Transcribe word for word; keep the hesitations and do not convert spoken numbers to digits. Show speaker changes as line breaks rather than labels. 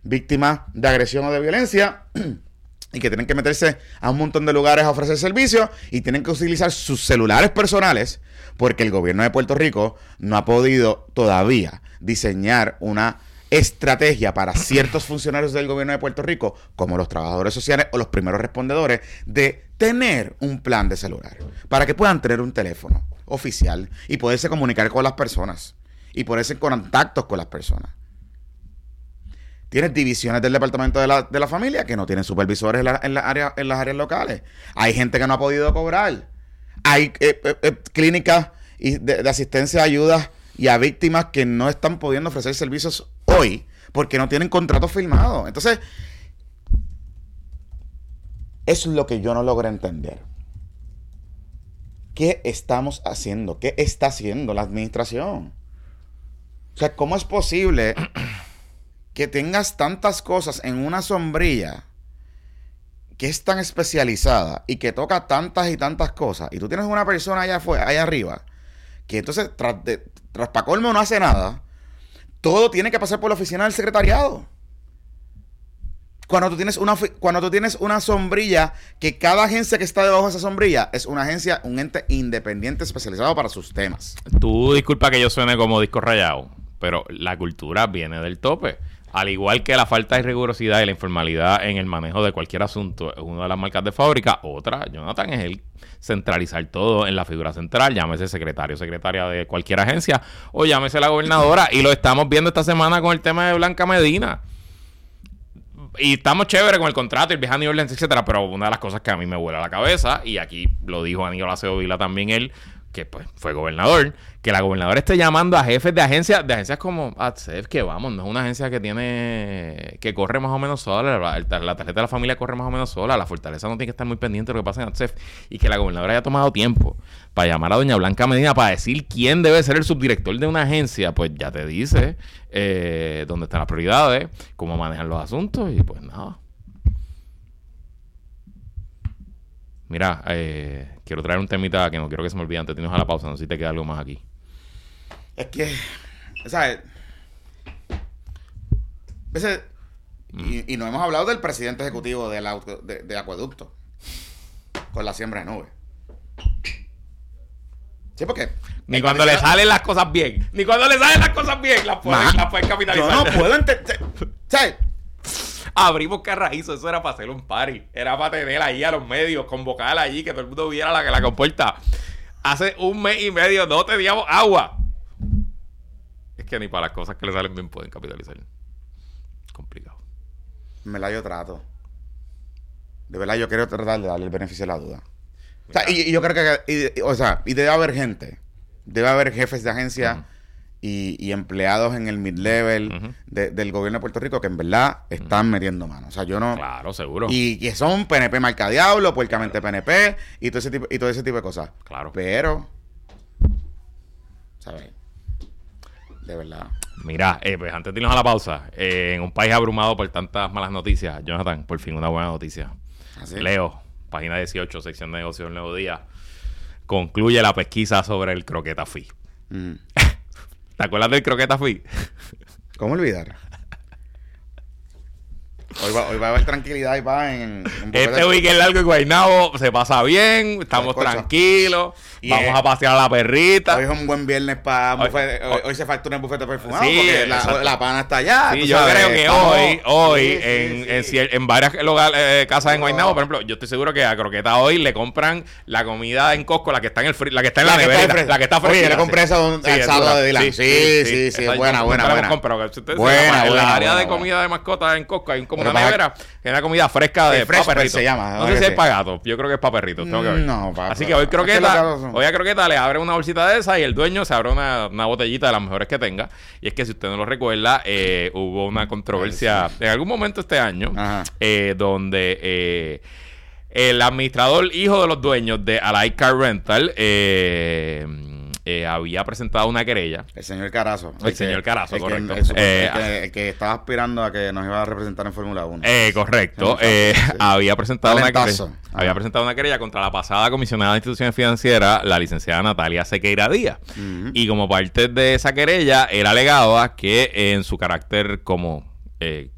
víctimas de agresión o de violencia y que tienen que meterse a un montón de lugares a ofrecer servicios y tienen que utilizar sus celulares personales porque el gobierno de Puerto Rico no ha podido todavía diseñar una estrategia para ciertos funcionarios del gobierno de Puerto Rico, como los trabajadores sociales o los primeros respondedores, de tener un plan de celular para que puedan tener un teléfono oficial y poderse comunicar con las personas y ponerse en contactos con las personas. Tienes divisiones del departamento de la, de la familia que no tienen supervisores en, la, en, la área, en las áreas locales. Hay gente que no ha podido cobrar. Hay eh, eh, eh, clínicas y de, de asistencia, ayudas y a víctimas que no están pudiendo ofrecer servicios hoy porque no tienen contratos firmados. Entonces, eso es lo que yo no logro entender. ¿Qué estamos haciendo? ¿Qué está haciendo la administración? O sea, ¿cómo es posible que tengas tantas cosas en una sombrilla que es tan especializada y que toca tantas y tantas cosas y tú tienes una persona allá afuera, allá arriba, que entonces tras, de, tras pa' colmo no hace nada, todo tiene que pasar por la oficina del secretariado? Cuando tú tienes una cuando tú tienes una sombrilla que cada agencia que está debajo de esa sombrilla es una agencia, un ente independiente especializado para sus temas.
Tú disculpa que yo suene como disco rayado, pero la cultura viene del tope. Al igual que la falta de rigurosidad y la informalidad en el manejo de cualquier asunto es una de las marcas de fábrica, otra, Jonathan, es el centralizar todo en la figura central, llámese secretario o secretaria de cualquier agencia o llámese la gobernadora, y lo estamos viendo esta semana con el tema de Blanca Medina. Y estamos chévere con el contrato y el viaje a New Orleans, etcétera, pero una de las cosas que a mí me vuela la cabeza, y aquí lo dijo Aníbal Acevedo Vilá también él, que pues fue gobernador, que la gobernadora esté llamando a jefes de agencias, de agencias como A T S E F, que vamos, no es una agencia que tiene, que corre más o menos sola, la, la tarjeta de la familia corre más o menos sola, la Fortaleza no tiene que estar muy pendiente de lo que pasa en A T S E F, y que la gobernadora haya tomado tiempo para llamar a doña Blanca Medina para decir quién debe ser el subdirector de una agencia, pues ya te dice eh, dónde están las prioridades, cómo manejan los asuntos, y pues nada. Mira, eh, quiero traer un temita que no quiero que se me olvide antes de irnos a la pausa. No sé si te queda algo más aquí.
Es que, ¿sabes? Ese, mm. y, y no hemos hablado del presidente ejecutivo de, la, de, de Acueducto con la siembra de nubes. Sí, porque...
Ni cuando le salen las cosas bien. Ni cuando le salen las cosas bien las pueden, las pueden capitalizar.
Yo no puedo entender... ¿Sabes?
Abrimos Carraízo, eso era para hacer un party. Era para tener ahí a los medios, convocar allí, que todo el mundo viera la, la compuerta. Hace un mes y medio no teníamos agua. Es que ni para las cosas que le salen bien pueden capitalizar. Complicado.
Me la yo trato. De verdad, yo quiero tratar de darle el beneficio de la duda. O sea, y, y yo creo que... Y, o sea, y debe haber gente. Debe haber jefes de agencia... Uh-huh. Y, y empleados en el mid-level uh-huh. de, del gobierno de Puerto Rico que en verdad están uh-huh. metiendo mano. O sea, yo no...
Claro, seguro.
Y que son P N P marca diablo, puercamente P N P y todo ese tipo, y todo ese tipo de cosas.
Claro.
Pero... ¿sabes? De verdad.
Mira, eh, pues antes de irnos a la pausa, eh, en un país abrumado por tantas malas noticias, Jonathan, por fin una buena noticia. ¿Así? Leo, página dieciocho, sección de negocios del Nuevo Día, concluye la pesquisa sobre el croqueta free. Mm. ¿Te acuerdas del croqueta free?
¿Cómo olvidar? Hoy va, hoy va a haber tranquilidad y paz en, en
este weekend largo en Guaynabo se pasa bien, estamos tranquilos, y vamos es, a pasear a la perrita.
Hoy es un buen viernes para hoy, hoy, hoy, hoy se factura un bufete perfumado sí, porque la, la pana está allá.
Sí, yo sabes, creo que estamos, hoy, hoy sí, en, sí, en, sí. En, en varias local, eh, casas en Guaynabo, por ejemplo, yo estoy seguro que a Croqueta hoy le compran la comida en Costco, la que está en el fri- la que está en la, la nevera, la que está fresca.
Oye, le compré esa un sí, sábado de Dylan. Sí, sí, sí, sí, buena, buena, buena.
Buena, en la área de comida de mascotas en Costco hay como una nevera. Que es una comida fresca de para perritos.
Se llama,
no sé si es para gatos. Yo creo que es para perritos. Tengo que ver.
No, para
Así que hoy croqueta, hoy a croqueta le abre una bolsita de esa y el dueño se abre una, una botellita de las mejores que tenga. Y es que si usted no lo recuerda, eh, hubo una controversia en algún momento este año eh, donde eh, el administrador hijo de los dueños de Allied Car Rental eh, Eh, había presentado una querella.
El señor Carazo.
El, el señor que, Carazo,
el
correcto.
Que, el, eh, el, que, el que estaba aspirando a que nos iba a representar en Fórmula uno.
Eh, correcto. Eh, sí. Había presentado una querella, había presentado una querella contra la pasada comisionada de instituciones financieras, la licenciada Natalia Sequeira Díaz. Uh-huh. Y como parte de esa querella, él alegaba que en su carácter como... Eh,